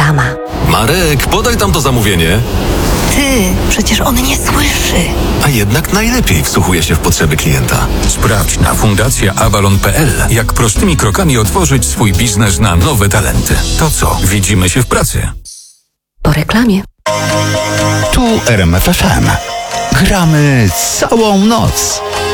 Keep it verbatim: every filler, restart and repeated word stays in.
reklama. Marek, podaj tam to zamówienie. Ty, przecież on nie słyszy. A jednak najlepiej wsłuchuje się w potrzeby klienta. Sprawdź na fundacja avalon kropka p l, jak prostymi krokami otworzyć swój biznes na nowe talenty. To co, widzimy się w pracy. Po reklamie. Tu R M F F M. Gramy całą noc.